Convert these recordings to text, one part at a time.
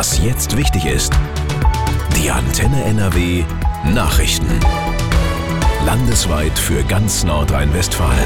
Was jetzt wichtig ist. Die Antenne NRW Nachrichten. Landesweit für ganz Nordrhein-Westfalen.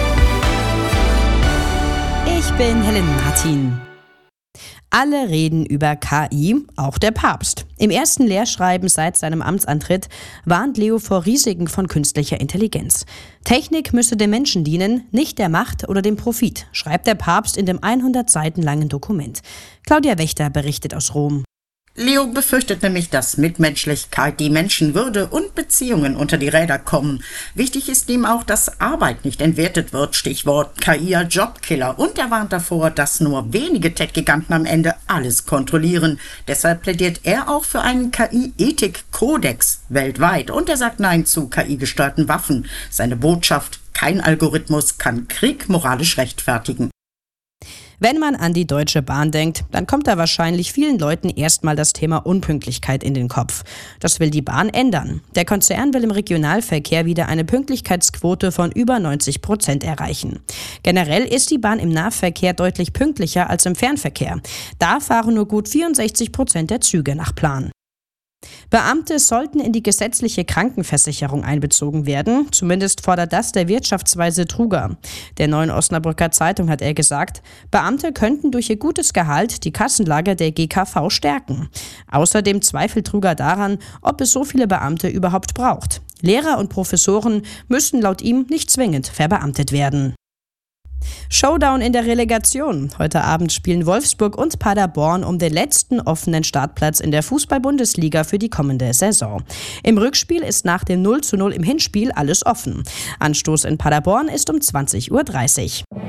Ich bin Helen Martin. Alle reden über KI, auch der Papst. Im ersten Lehrschreiben seit seinem Amtsantritt warnt Leo vor Risiken von künstlicher Intelligenz. Technik müsse dem Menschen dienen, nicht der Macht oder dem Profit, schreibt der Papst in dem 100 Seiten langen Dokument. Claudia Wächter berichtet aus Rom. Leo befürchtet nämlich, dass Mitmenschlichkeit, die Menschenwürde und Beziehungen unter die Räder kommen. Wichtig ist ihm auch, dass Arbeit nicht entwertet wird, Stichwort KI als Jobkiller. Und er warnt davor, dass nur wenige Tech-Giganten am Ende alles kontrollieren. Deshalb plädiert er auch für einen KI-Ethik-Kodex weltweit. Und er sagt Nein zu KI-gesteuerten Waffen. Seine Botschaft: Kein Algorithmus kann Krieg moralisch rechtfertigen. Wenn man an die Deutsche Bahn denkt, dann kommt da wahrscheinlich vielen Leuten erstmal das Thema Unpünktlichkeit in den Kopf. Das will die Bahn ändern. Der Konzern will im Regionalverkehr wieder eine Pünktlichkeitsquote von über 90% erreichen. Generell ist die Bahn im Nahverkehr deutlich pünktlicher als im Fernverkehr. Da fahren nur gut 64% der Züge nach Plan. Beamte sollten in die gesetzliche Krankenversicherung einbezogen werden. Zumindest fordert das der Wirtschaftsweise Truger. Der Neuen Osnabrücker Zeitung hat er gesagt, Beamte könnten durch ihr gutes Gehalt die Kassenlage der GKV stärken. Außerdem zweifelt Truger daran, ob es so viele Beamte überhaupt braucht. Lehrer und Professoren müssten laut ihm nicht zwingend verbeamtet werden. Showdown in der Relegation. Heute Abend spielen Wolfsburg und Paderborn um den letzten offenen Startplatz in der Fußball-Bundesliga für die kommende Saison. Im Rückspiel ist nach dem 0:0 im Hinspiel alles offen. Anstoß in Paderborn ist um 20:30 Uhr.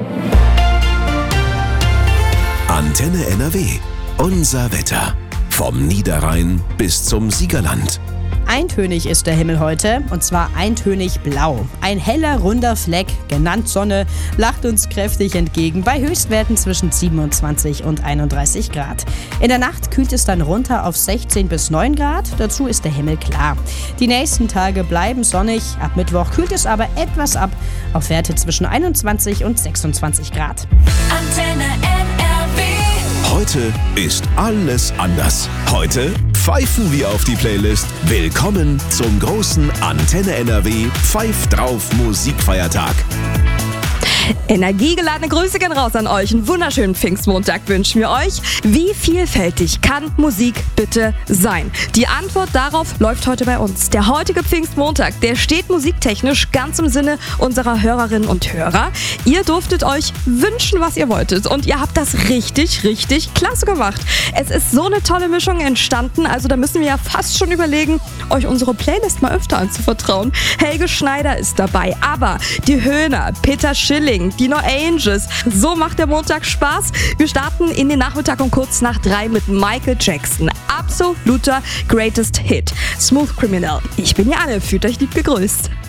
Antenne NRW. Unser Wetter. Vom Niederrhein bis zum Siegerland. Eintönig ist der Himmel heute, und zwar eintönig blau. Ein heller, runder Fleck, genannt Sonne, lacht uns kräftig entgegen bei Höchstwerten zwischen 27 und 31 Grad. In der Nacht kühlt es dann runter auf 16 bis 9 Grad, dazu ist der Himmel klar. Die nächsten Tage bleiben sonnig, ab Mittwoch kühlt es aber etwas ab, auf Werte zwischen 21 und 26 Grad. Antenne NRW. Heute ist alles anders. Heute pfeifen wir auf die Playlist. Willkommen zum großen Antenne NRW Pfeif drauf Musikfeiertag. Energiegeladene Grüße gehen raus an euch. Einen wunderschönen Pfingstmontag wünschen wir euch. Wie vielfältig kann Musik bitte sein? Die Antwort darauf läuft heute bei uns. Der heutige Pfingstmontag, der steht musiktechnisch ganz im Sinne unserer Hörerinnen und Hörer. Ihr durftet euch wünschen, was ihr wolltet. Und ihr habt das richtig, richtig klasse gemacht. Es ist so eine tolle Mischung entstanden. Also da müssen wir ja fast schon überlegen, euch unsere Playlist mal öfter anzuvertrauen. Helge Schneider ist dabei. Aber die Höhner, Peter Schilling, die No Angels. So macht der Montag Spaß. Wir starten in den Nachmittag um kurz nach 3 mit Michael Jackson. Absoluter Greatest Hit. Smooth Criminal. Ich bin Janne, fühlt euch lieb gegrüßt.